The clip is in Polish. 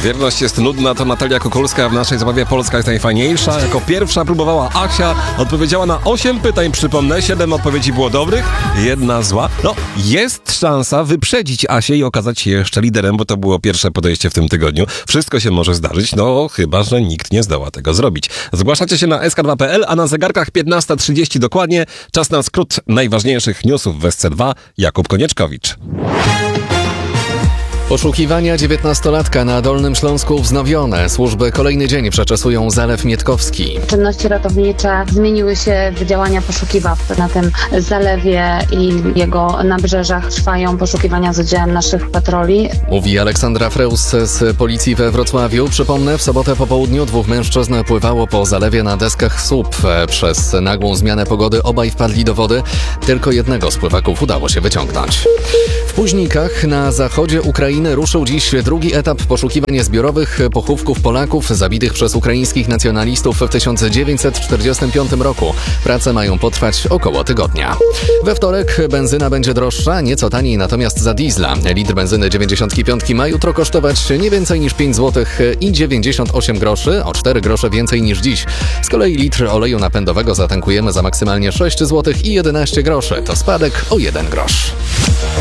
Wierność jest nudna, to Natalia Kukulska w naszej zabawie Polska jest najfajniejsza. Jako pierwsza próbowała Asia, odpowiedziała na 8 pytań, przypomnę, 7 odpowiedzi było dobrych, 1 zła. No, jest szansa wyprzedzić Asię i okazać się jeszcze liderem, bo to było pierwsze podejście w tym tygodniu. Wszystko się może zdarzyć, no chyba że nikt nie zdoła tego zrobić. Zgłaszacie się na sk2.pl, a na zegarkach 15:30 dokładnie. Czas na skrót najważniejszych newsów w SC2. Jakub Konieczkowicz. Poszukiwania 19-latka na Dolnym Śląsku wznowione. Służby kolejny dzień przeczesują Zalew Mietkowski. Czynności ratownicze zmieniły się w działania poszukiwawcze. Na tym zalewie i jego nabrzeżach trwają poszukiwania z udziałem naszych patroli. Mówi Aleksandra Freus z policji we Wrocławiu. Przypomnę, w sobotę po południu 2 mężczyzn pływało po zalewie na deskach słup. Przez nagłą zmianę pogody obaj wpadli do wody. Tylko jednego z pływaków udało się wyciągnąć. W Późnikach na zachodzie Ukrainy ruszył dziś drugi etap poszukiwań zbiorowych pochówków Polaków zabitych przez ukraińskich nacjonalistów w 1945 roku. Prace mają potrwać około tygodnia. We wtorek benzyna będzie droższa, nieco taniej natomiast za diesla. Litr benzyny 95 ma jutro kosztować nie więcej niż 5 zł i 98 groszy, o 4 grosze więcej niż dziś. Z kolei litr oleju napędowego zatankujemy za maksymalnie 6 zł i 11 groszy. To spadek o 1 grosz.